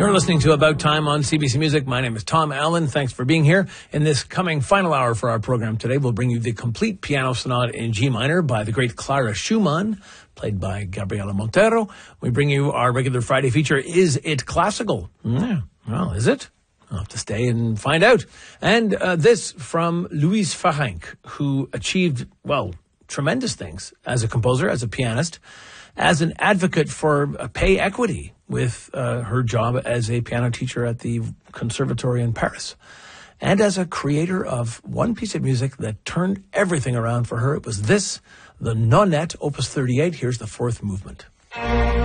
You're listening to About Time on CBC Music. My name is Tom Allen. Thanks for being here. In this coming final hour for our program today, we'll bring you the complete piano sonata in G minor by the great Clara Schumann, played by Gabriela Montero. We bring you our regular Friday feature, Is It Classical? Yeah, well, is it? I'll have to stay and find out. And this from Louise Farenc, who achieved, well, tremendous things as a composer, as a pianist, as an advocate for pay equity with her job as a piano teacher at the Conservatory in Paris, and as a creator of one piece of music that turned everything around for her. It was this, the Nonette, Opus 38. Here's the fourth movement.